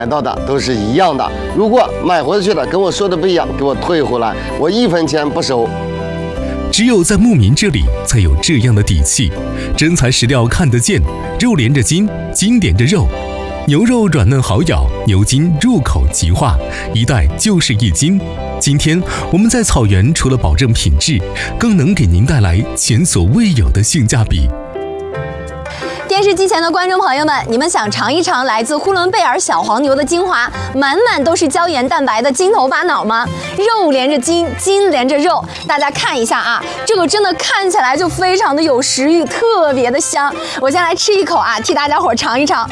买到的都是一样的。如果买回去的跟我说的不一样，给我退回来，我1分钱不收。 只有在牧民这里才有这样的底气，真材实料看得见，肉连着筋，筋连着肉。牛肉软嫩好咬，牛筋入口即化，一袋就是1斤。今天我们在草原，除了保证品质，更能给您带来前所未有的性价比。 电视机前的观众朋友们，你们想尝一尝来自呼伦贝尔小黄牛的精华，满满都是胶原蛋白的筋头巴脑吗？肉连着筋，筋连着肉，大家看一下啊，这个真的看起来就非常的有食欲，特别的香。我先来吃一口啊，替大家伙尝一尝。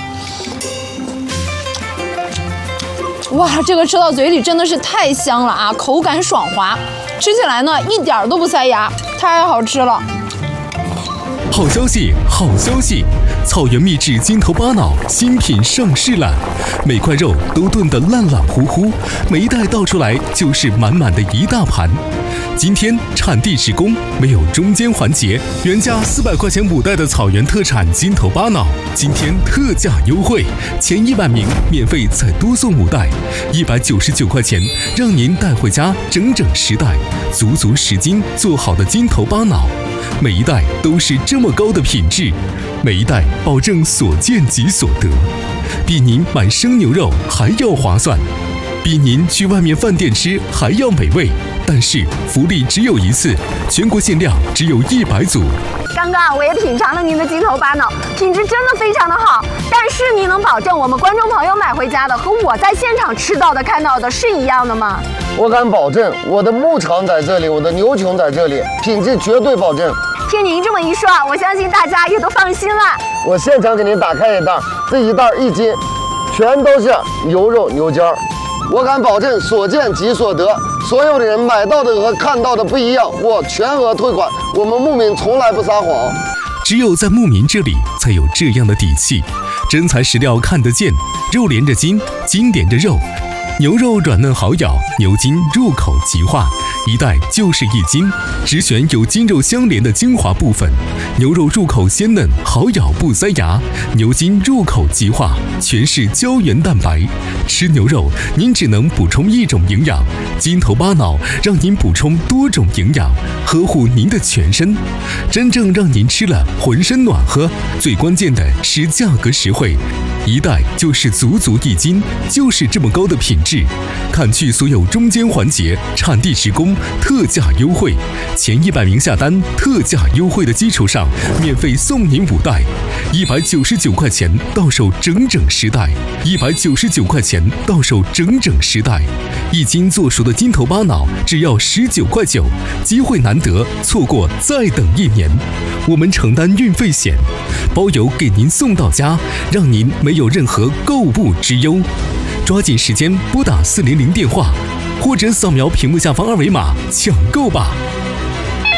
哇，这个吃到嘴里真的是太香了啊，口感爽滑，吃起来呢一点都不塞牙，太好吃了。 好消息，好消息！草原秘制筋头巴脑新品上市了，每块肉都炖得烂烂乎乎，每一袋倒出来就是满满的一大盘。今天产地直供，没有中间环节，原价400块钱5袋的草原特产筋头巴脑，今天特价优惠，前100名免费再多送5袋，199块钱，让您带回家整整10袋，足足10斤做好的筋头巴脑。每一袋都是这么高的品质，每一袋保证所见即所得，比您买生牛肉还要划算，比您去外面饭店吃还要美味。但是福利只有一次，全国限量只有100组。 刚刚我也品尝了您的筋头巴脑，品质真的非常的好。但是您能保证我们观众朋友买回家的和我在现场吃到的、看到的是一样的吗？ 我敢保证，我的牧场在这里，我的牛群在这里，品质绝对保证。 听您这么一说，我相信大家也都放心了。 我现场给您打开一袋，这一袋1斤，全都是牛肉牛筋儿。我敢保证，所见即所得。所有的人买到的和看到的不一样，我全额退款。我们牧民从来不撒谎。 只有在牧民这里才有这样的底气，真材实料看得见，肉连着筋，筋连着肉。牛肉软嫩好咬，牛筋入口即化，一袋就是1斤，只选有筋肉相连的精华部分。牛肉入口鲜嫩，好咬不塞牙；牛筋入口即化，全是胶原蛋白。吃牛肉，您只能补充1种营养，筋头巴脑让您补充多种营养，呵护您的全身，真正让您吃了浑身暖和。最关键的是价格实惠，一袋就是足足1斤，就是这么高的品质。砍去所有中间环节，产地直供，特价优惠，前100名下单，特价优惠的基础上，免费送您5袋，199块钱到手整整10袋，199块钱到手整整10袋，1斤做熟的筋头巴脑只要19块9，机会难得，错过再等1年。我们承担运费险，包邮给您送到家，让您没有任何购物之忧。抓紧时间拨打400电话，或者扫描屏幕下方2维码抢购吧。